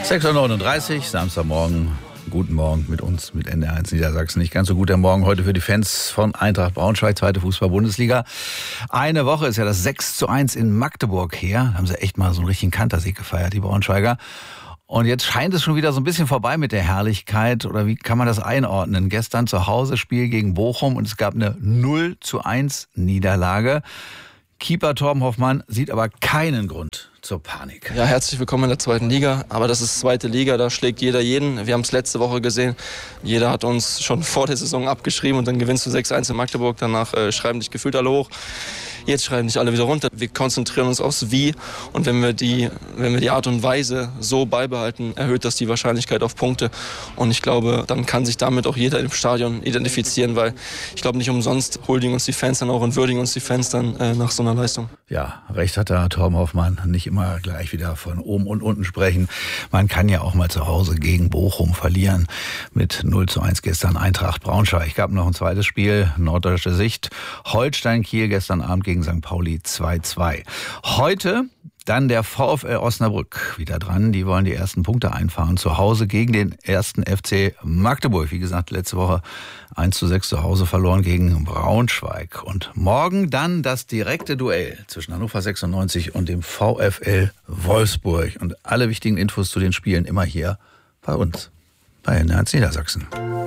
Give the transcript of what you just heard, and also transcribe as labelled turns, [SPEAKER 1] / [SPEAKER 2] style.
[SPEAKER 1] 6:39 Uhr, Samstagmorgen. Guten Morgen mit uns, mit NDR1 Niedersachsen. Nicht ganz so gut der Morgen heute für die Fans von Eintracht Braunschweig, zweite Fußball-Bundesliga. Eine Woche ist ja das 6:1 in Magdeburg her. Da haben sie echt mal so einen richtigen Kantersieg gefeiert, die Braunschweiger. Und jetzt scheint es schon wieder so ein bisschen vorbei mit der Herrlichkeit. Oder wie kann man das einordnen? Gestern zu Hause Spiel gegen Bochum und es gab eine 0:1 Niederlage. Keeper Torben Hoffmann sieht aber keinen Grund zur Panik.
[SPEAKER 2] Ja, herzlich willkommen in der zweiten Liga. Aber das ist zweite Liga, da schlägt jeder jeden. Wir haben es letzte Woche gesehen. Jeder hat uns schon vor der Saison abgeschrieben und dann gewinnst du 6:1 in Magdeburg. Danach schreiben dich gefühlt alle hoch. Jetzt schreiben dich alle wieder runter. Wir konzentrieren uns aufs Wie. Und wenn wir die Art und Weise so beibehalten, erhöht das die Wahrscheinlichkeit auf Punkte. Und ich glaube, dann kann sich damit auch jeder im Stadion identifizieren, weil ich glaube, nicht umsonst huldigen uns die Fans dann auch und würdigen uns die Fans dann nach so einer Leistung.
[SPEAKER 1] Ja, recht hat der Torben Hoffmann. Nicht immer gleich wieder von oben und unten sprechen. Man kann ja auch mal zu Hause gegen Bochum verlieren. Mit 0:1 gestern Eintracht Braunschweig. Gab noch ein zweites Spiel, norddeutsche Sicht. Holstein Kiel gestern Abend gegen St. Pauli 2:2. Heute dann der VfL Osnabrück wieder dran. Die wollen die ersten Punkte einfahren zu Hause gegen den ersten FC Magdeburg. Wie gesagt, letzte Woche 1:6 zu Hause verloren gegen Braunschweig. Und morgen dann das direkte Duell zwischen Hannover 96 und dem VfL Wolfsburg. Und alle wichtigen Infos zu den Spielen immer hier bei uns, bei NDR1 Niedersachsen.